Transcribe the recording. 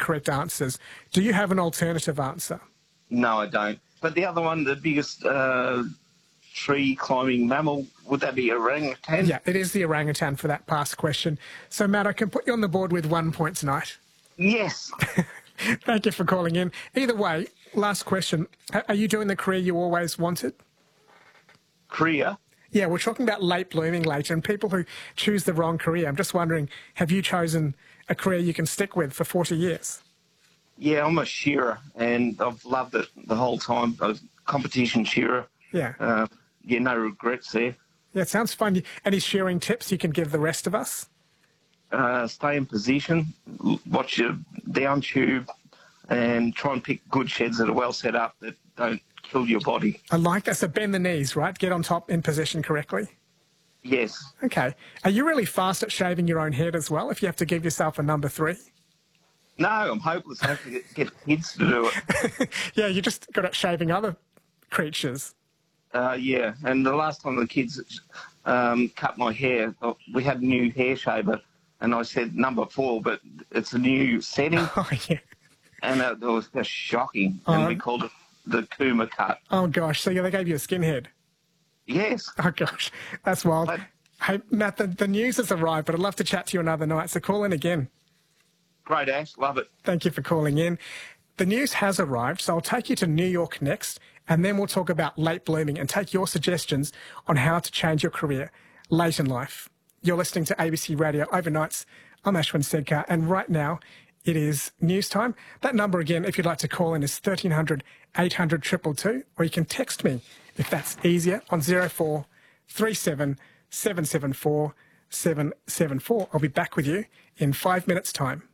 correct answers. Do you have an alternative answer? No, I don't. But the other one, the biggest tree-climbing mammal, would that be orangutan? Yeah, it is the orangutan for that past question. So, Matt, I can put you on the board with 1 point tonight. Yes. Thank you for calling in. Either way, last question. Are you doing the career you always wanted? Career? Yeah, we're talking about late blooming later and people who choose the wrong career. I'm just wondering, have you chosen a career you can stick with for 40 years? Yeah, I'm a shearer, and I've loved it the whole time. I was a competition shearer. Yeah. Yeah, no regrets there. Yeah, it sounds fun. Any shearing tips you can give the rest of us? Stay in position, watch your down tube, and try and pick good sheds that are well set up that don't kill your body. I like that. So bend the knees, right? Get on top in position correctly. Yes. Okay. Are you really fast at shaving your own head as well, if you have to give yourself a number 3? No, I'm hopeless. I have to get kids to do it. Yeah, you're just good at shaving other creatures. Yeah, and the last time the kids cut my hair, we had a new hair shaver, and I said number 4, but it's a new setting. Oh, yeah. And it was just shocking, and we called it the Kuma cut. Oh, gosh. So, yeah, they gave you a skinhead. Yes. Oh, gosh. That's wild. But, hey, Matt, the news has arrived, but I'd love to chat to you another night, so call in again. Great, Ash. Love it. Thank you for calling in. The news has arrived, so I'll take you to New York next, and then we'll talk about late blooming and take your suggestions on how to change your career late in life. You're listening to ABC Radio Overnights. I'm Ashwin Sedkar, and right now it is news time. That number again, if you'd like to call in, is 1300 800 222, or you can text me if that's easier on 0437 774 774. I'll be back with you in 5 minutes' time.